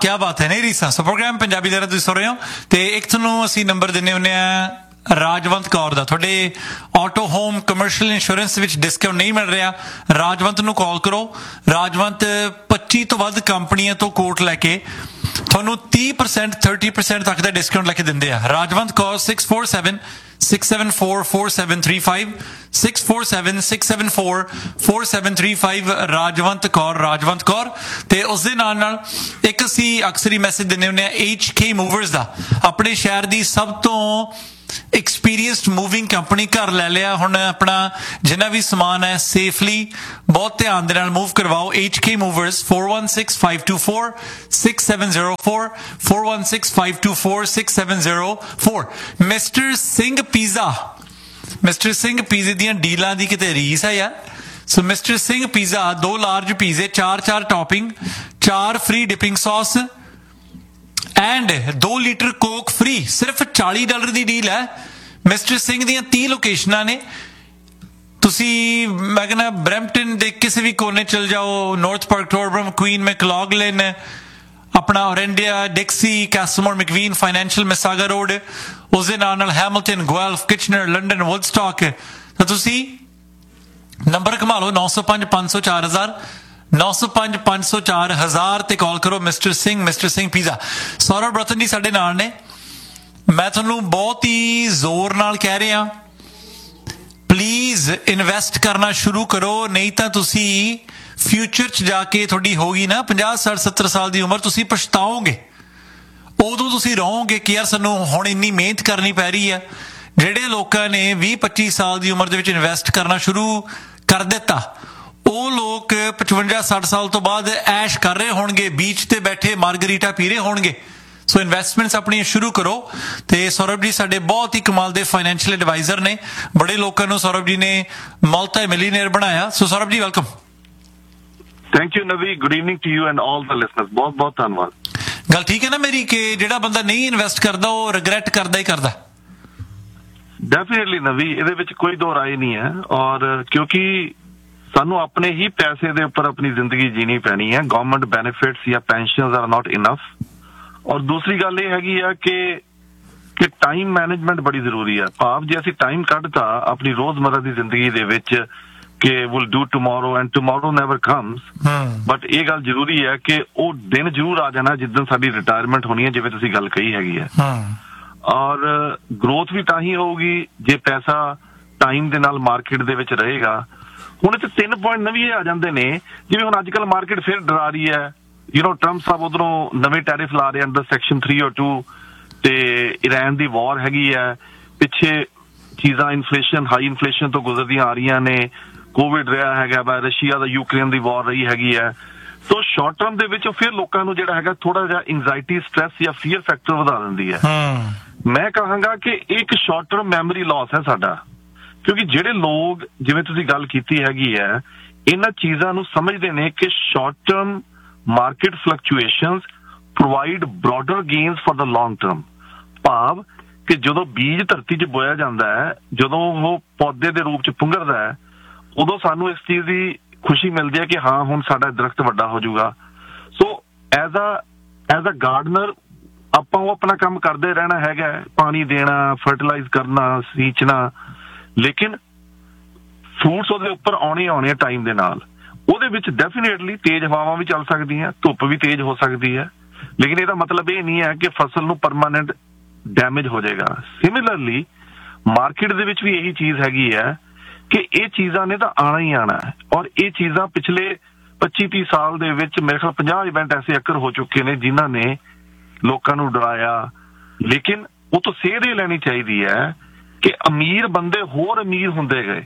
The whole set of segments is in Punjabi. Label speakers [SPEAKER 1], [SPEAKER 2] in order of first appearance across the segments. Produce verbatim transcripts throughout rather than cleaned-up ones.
[SPEAKER 1] क्या बात है, नहीं रीसा। सो प्रोग्राम पंजाबी जरा तुसीं सुन रहे हो तो एक तुहानूं असीं नंबर दिंदे हुंदे आ राजवंत कौर दा। तुहाडे auto home commercial insurance which discount नहीं मिल रहा, राजवंत नूं कॉल करो। राजवंत पच्ची तो वध कंपनियां तो कोट लैके तुहानूं तीह परसेंट थर्टी परसेंट तक दा डिस्काउंट लैके दिंदे आ। Rajwant call six four seven six seven four four seven three five six four seven six seven four four seven three five. Rajwant Kaur Rajwant Kaur ते उस दे नाल नाल एक असीं अक्सर ही मैसेज दिंदे हुंदे आ एच के मूवर्स दा। अपने शहर दी सब तो एक्सपीरियंसड मूविंग कंपनी घर लै लिया। हुण अपना जिन्ना भी समान है सेफली बहुत ध्यान दे नाल मूव करवाओ। एच के movers four one six five to four six seven zero four four one six five to four six seven zero four. Mister Singh pizza, mister Singh पीज़े दियां डीलां दी किते रीस है यार। सो मिस्टर सिंह पिज़्ज़ा दो लार्ज पिज़्ज़े, चार चार टॉपिंग, चार फ्री डिपिंग सॉस एंड दो लीटर कोक फ्री। सिर्फ चाली डॉलर की डील है। मिस्टर सिंह दियां तीह लोकेशनां ने। तुसी मैं कहना ब्रैम्पटन दे किसी भी कोने चल जाओ, नॉर्थ पार्क, टोरबरम, क्वीन, मैकलॉगलिन, अपना ओरेंडिया, डिक्सी, कैसमोर, मैकवीन, फाइनेंशियल, मिसागा रोड, उस दे नाल नाल Hamilton, Guelph, Kitchener, London, Woodstock. तो तुसी नंबर घुमा लो नौ सौ पांच पांच सौ चार हजार नौ सौ पांच पांच सौ चार हजार ते कॉल करो। Mister Singh mister Singh pizza. Saurabh रतन जी साडे नाल ने। मैं तुहानूं बहुत ही जोर नाल कह रहा प्लीज इन्वेस्ट करना शुरू करो, नहीं तो तुसी फ्यूचर च जाके थोड़ी होगी ना पचास साठ सत्तर साल की उम्र, तुसी पछताओगे। उदों तुसी रहोगे कि यार सानूं हुण इन्नी मेहनत करनी पै रही है। जिहड़े लोकां ने बीस पच्ची साल की उम्र दे विच इन्वेस्ट करना शुरू कर दिता, ਉਹ ਲੋਕ पचवंजा सठ साल तो बाद ऐश कर रहे होणगे, बीच ते बैठे मार्गरीटा पी रहे होणगे। सो इन्वेस्टमेंट्स अपनी शुरू करो। तो सौरभ जी साडे बहुत ही कमाल दे फाइनेंशियल एडवाइजर ने। बड़े लोगों को सौरभ जी ने मल्टी मिलीनियर बनाया। सो Saurabh ji welcome.
[SPEAKER 2] Thank you Navi, good evening to you and all the listeners. बहुत बहुत धन्यवाद।
[SPEAKER 1] गल ठीक है ना मेरी कि जिहड़ा बंदा नहीं इन्वेस्ट करता वो रिग्रेट करता ही करता।
[SPEAKER 2] डेफिनेटली नवी, ਇਹਦੇ ਵਿੱਚ ਕੋਈ ਦੋ ਰਾਏ ਨਹੀਂ ਹੈ। ਔਰ ਕਿਉਂਕਿ ਸਾਨੂੰ ਆਪਣੇ ਹੀ ਪੈਸੇ ਦੇ ਉੱਪਰ ਆਪਣੀ ਜ਼ਿੰਦਗੀ ਜੀਣੀ ਪੈਣੀ ਹੈ। ਗਵਰਨਮੈਂਟ ਬੈਨੀਫਿਟਸ ਜਾਂ ਪੈਨਸ਼ਨਸ ਆਰ ਨਾਟ ਇਨਫ। ਔਰ ਦੂਸਰੀ ਗੱਲ ਇਹ ਹੈਗੀ ਆ ਕਿ ਕਿ ਟਾਈਮ ਮੈਨੇਜਮੈਂਟ ਬੜੀ ਜ਼ਰੂਰੀ ਹੈ। ਭਾਵ ਜੇ ਅਸੀਂ ਟਾਈਮ ਕੱਢਤਾ ਆਪਣੀ ਰੋਜ਼ਮਰਾ ਦੀ ਜ਼ਿੰਦਗੀ ਦੇ ਵਿੱਚ ਕਿ will do tomorrow and tomorrow never comes, but ਇਹ ਗੱਲ ਜ਼ਰੂਰੀ ਹੈ ਕਿ ਉਹ ਦਿਨ ਜ਼ਰੂਰ ਆ ਜਾਣਾ ਜਿੱਦਣ ਸਾਡੀ ਰਿਟਾਇਰਮੈਂਟ ਹੋਣੀ ਹੈ, ਜਿਵੇਂ ਤੁਸੀਂ ਗੱਲ ਕਹੀ ਹੈਗੀ ਹੈ। ਔਰ ਗਰੋਥ ਵੀ ਤਾਂ ਹੀ ਹੋਊਗੀ ਜੇ ਪੈਸਾ ਟਾਈਮ ਦੇ ਨਾਲ ਮਾਰਕੀਟ ਦੇ ਵਿੱਚ ਰਹੇਗਾ। ਹੁਣ ਇੱਥੇ ਤਿੰਨ ਪੁਆਇੰਟ ਨਵੇਂ ਆ ਜਾਂਦੇ ਨੇ, ਜਿਵੇਂ ਹੁਣ ਅੱਜ ਕੱਲ੍ਹ ਮਾਰਕੀਟ ਫਿਰ ਡਰਾ ਰਹੀ ਹੈ। ਯੂ ਨੋ ਟਰੰਪ ਸਾਹਿਬ ਉਧਰੋਂ ਨਵੇਂ ਟੈਰਿਫ ਲਾ ਰਹੇ ਅੰਡਰ ਸੈਕਸ਼ਨ ਥ੍ਰੀ ਔਰ ਟੂ, ਤੇ ਈਰਾਨ ਦੀ ਵਾਰ ਹੈਗੀ ਹੈ, ਪਿੱਛੇ ਚੀਜ਼ਾਂ ਇਨਫਲੇਸ਼ਨ ਹਾਈ ਇਨਫਲੇਸ਼ਨ ਤੋਂ ਗੁਜ਼ਰਦੀਆਂ ਆ ਰਹੀਆਂ ਨੇ, ਕੋਵਿਡ ਰਿਹਾ ਹੈਗਾ ਵਾ, ਰਸ਼ੀਆ ਦਾ ਯੂਕਰੇਨ ਦੀ ਵਾਰ ਰਹੀ ਹੈਗੀ ਹੈ। ਸੋ ਸ਼ਾਰਟ ਟਰਮ ਦੇ ਵਿੱਚ ਫਿਰ ਲੋਕਾਂ ਨੂੰ ਜਿਹੜਾ ਹੈਗਾ ਥੋੜਾ ਜਿਹਾ ਇੰਗਜ਼ਾਇਟੀ, ਸਟ੍ਰੈਸ ਜਾਂ ਫੀਅਰ ਫੈਕਟਰ ਵਧਾ ਦਿੰਦੀ ਹੈ। ਮੈਂ ਕਹਾਂਗਾ ਕਿ ਇੱਕ ਸ਼ਾਰਟ ਟਰਮ ਮੈਮਰੀ ਲਾਸ ਹੈ ਸਾਡਾ, ਕਿਉਂਕਿ ਜਿਹੜੇ ਲੋਕ ਜਿਵੇਂ ਤੁਸੀਂ ਗੱਲ ਕੀਤੀ ਹੈਗੀ ਹੈ ਇਹਨਾਂ ਚੀਜ਼ਾਂ ਨੂੰ ਸਮਝਦੇ ਨੇ ਕਿ short term market ਫਲਕਚੁਏਸ਼ਨਸ provide broader gains for the long term. ਭਾਵ ਕਿ ਜਦੋਂ ਬੀਜ ਧਰਤੀ 'ਚ ਬੋਇਆ ਜਾਂਦਾ ਹੈ, ਜਦੋਂ ਉਹ ਪੌਦੇ ਦੇ ਰੂਪ 'ਚ ਪੁੰਗਰਦਾ ਹੈ, ਉਦੋਂ ਸਾਨੂੰ ਇਸ ਚੀਜ਼ ਦੀ ਖੁਸ਼ੀ ਮਿਲਦੀ ਹੈ ਕਿ ਹਾਂ ਹੁਣ ਸਾਡਾ ਦਰਖਤ ਵੱਡਾ ਹੋ ਜਾਊਗਾ। So as a as a gardener ਆਪਾਂ ਉਹ ਆਪਣਾ ਕੰਮ ਕਰਦੇ ਰਹਿਣਾ ਹੈਗਾ, ਪਾਣੀ ਦੇਣਾ, ਫਰਟੀਲਾਈਜ਼ ਕਰਨਾ, ਸੀਂਚਣਾ, ਲੇਕਿਨ ਫਰੂਟਸ ਉਹਦੇ ਉੱਪਰ ਆਉਣੇ ਆਉਣੇ ਟਾਈਮ ਦੇ ਨਾਲ। ਉਹਦੇ ਵਿੱਚ ਡੈਫੀਨੇਟਲੀ ਤੇਜ਼ ਹਵਾਵਾਂ ਵੀ ਚੱਲ ਸਕਦੀਆਂ, ਧੁੱਪ ਵੀ ਤੇਜ਼ ਹੋ ਸਕਦੀ ਹੈ, ਲੇਕਿਨ ਇਹਦਾ ਮਤਲਬ ਇਹ ਨਹੀਂ ਹੈ ਕਿ ਫਸਲ ਨੂੰ ਪਰਮਾਨੈਂਟ ਡੈਮੇਜ ਹੋ ਜਾਏਗਾ। ਸਿਮਿਲਰਲੀ ਮਾਰਕੀਟ ਦੇ ਵਿੱਚ ਵੀ ਇਹੀ ਚੀਜ਼ ਹੈਗੀ ਹੈ ਕਿ ਇਹ ਚੀਜ਼ਾਂ ਨੇ ਤਾਂ ਆਉਣਾ ਹੀ ਆਉਣਾ ਹੈ। ਔਰ ਇਹ ਚੀਜ਼ਾਂ ਪਿਛਲੇ ਪੱਚੀ ਤੀਹ ਸਾਲ ਦੇ ਵਿੱਚ ਮੇਰੇ ਖਿਆਲ ਪੰਜਾਹ ਇਵੈਂਟ ਐਸੇ ਅਕਰ ਹੋ ਚੁੱਕੇ ਨੇ ਜਿਨ੍ਹਾਂ ਨੇ ਲੋਕਾਂ ਨੂੰ ਡਰਾਇਆ, ਲੇਕਿਨ ਉਹ ਤੋਂ ਸੇਧ ਇਹ ਲੈਣੀ ਚਾਹੀਦੀ ਹੈ ਕਿ ਅਮੀਰ ਬੰਦੇ ਹੋਰ ਅਮੀਰ ਹੁੰਦੇ ਗਏ।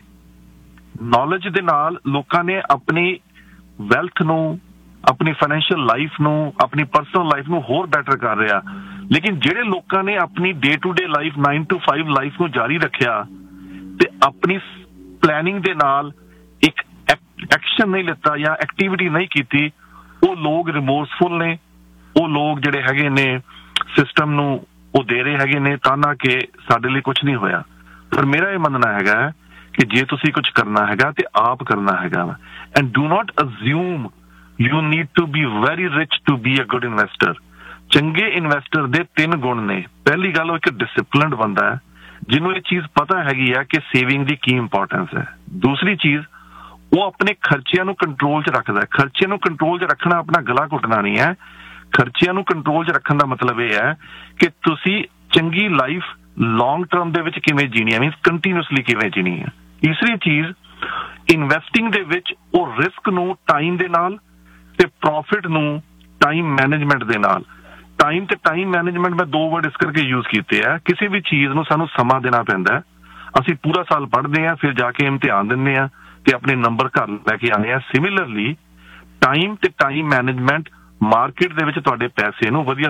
[SPEAKER 2] ਨੌਲੇਜ ਦੇ ਨਾਲ ਲੋਕਾਂ ਨੇ ਆਪਣੀ ਵੈਲਥ ਨੂੰ, ਆਪਣੀ ਫਾਈਨੈਂਸ਼ੀਅਲ ਲਾਈਫ ਨੂੰ, ਆਪਣੀ ਪਰਸਨਲ ਲਾਈਫ ਨੂੰ ਹੋਰ ਬੈਟਰ ਕਰ ਰਿਹਾ। ਲੇਕਿਨ ਜਿਹੜੇ ਲੋਕਾਂ ਨੇ ਆਪਣੀ day to day life nine to five life ਨੂੰ ਜਾਰੀ ਰੱਖਿਆ ਤੇ ਆਪਣੀ ਪਲੈਨਿੰਗ ਦੇ ਨਾਲ ਇੱਕ ਐਕਸ਼ਨ ਨਹੀਂ ਲਿੱਤਾ ਜਾਂ ਐਕਟੀਵਿਟੀ ਨਹੀਂ ਕੀਤੀ, ਉਹ ਲੋਕ ਰਿਮੋਰਸਫੁਲ ਨੇ। ਉਹ ਲੋਕ ਜਿਹੜੇ ਹੈਗੇ ਨੇ ਸਿਸਟਮ ਨੂੰ ਉਹ ਦੇ ਰਹੇ ਹੈਗੇ ਨੇ ਤਾਨਾ ਕਿ ਸਾਡੇ ਲਈ ਕੁਛ ਨਹੀਂ ਹੋਇਆ। ਪਰ ਮੇਰਾ ਇਹ ਮੰਨਣਾ ਹੈਗਾ ਕਿ ਜੇ ਤੁਸੀਂ ਕੁਛ ਕਰਨਾ ਹੈਗਾ ਤੇ ਆਪ ਕਰਨਾ ਹੈਗਾ। And do not ਅਜ਼ਿਊਮ you need to be very rich to be a good investor. ਚੰਗੇ ਇਨਵੈਸਟਰ ਦੇ ਤਿੰਨ ਗੁਣ ਨੇ। ਪਹਿਲੀ ਗੱਲ, ਉਹ ਇੱਕ ਡਿਸਪਲਿਨਡ ਬੰਦਾ ਹੈ ਜਿਹਨੂੰ ਇਹ ਚੀਜ਼ ਪਤਾ ਹੈਗੀ ਆ ਕਿ ਸੇਵਿੰਗ ਦੀ ਕੀ ਇੰਪੋਰਟੈਂਸ ਹੈ। ਦੂਸਰੀ ਚੀਜ਼, ਉਹ ਆਪਣੇ ਖਰਚਿਆਂ ਨੂੰ ਕੰਟਰੋਲ 'ਚ ਰੱਖਦਾ ਹੈ। ਖਰਚਿਆਂ ਨੂੰ ਕੰਟਰੋਲ 'ਚ ਰੱਖਣਾ ਆਪਣਾ ਗਲਾ ਘੁੱਟਣਾ ਨਹੀਂ ਹੈ। ਖਰਚਿਆਂ ਨੂੰ ਕੰਟਰੋਲ 'ਚ ਰੱਖਣ ਦਾ ਮਤਲਬ ਇਹ ਹੈ ਕਿ ਤੁਸੀਂ ਚੰਗੀ ਲਾਈਫ ਲੌਂਗ ਟਰਮ ਦੇ ਵਿੱਚ ਕਿਵੇਂ ਜੀਣੀ ਹੈ, ਮੀਨਸ ਕੰਟੀਨਿਊਸਲੀ ਕਿਵੇਂ ਜੀਣੀ ਹੈ। ਤੀਸਰੀ ਚੀਜ਼, ਇਨਵੈਸਟਿੰਗ ਦੇ ਵਿੱਚ ਉਹ ਰਿਸਕ ਨੂੰ ਟਾਈਮ ਦੇ ਨਾਲ ਤੇ ਪ੍ਰੋਫਿਟ ਨੂੰ ਟਾਈਮ ਮੈਨੇਜਮੈਂਟ ਦੇ ਨਾਲ। ਟਾਈਮ ਤੇ ਟਾਈਮ ਮੈਨੇਜਮੈਂਟ ਮੈਂ ਦੋ ਵਰਡ ਇਸ ਕਰਕੇ ਯੂਜ਼ ਕੀਤੇ ਆ। ਕਿਸੇ ਵੀ ਚੀਜ਼ ਨੂੰ ਸਾਨੂੰ ਸਮਾਂ ਦੇਣਾ ਪੈਂਦਾ ਹੈ। ਅਸੀਂ ਪੂਰਾ ਸਾਲ ਪੜ੍ਹਦੇ ਹਾਂ, ਫਿਰ ਜਾ ਕੇ ਇਮਤਿਹਾਨ ਦਿੰਦੇ ਹਾਂ ਤੇ ਆਪਣੇ ਨੰਬਰ ਘਰ ਲੈ ਕੇ ਆਉਂਦੇ ਹਾਂ। ਸਿਮਿਲਰਲੀ ਟਾਈਮ ਤੇ ਟਾਈਮ ਮੈਨੇਜਮੈਂਟ ਮਾਰਕੀਟ ਦੇ ਵਿੱਚ ਤੁਹਾਡੇ ਪੈਸੇ ਨੂੰ ਵਧੀਆ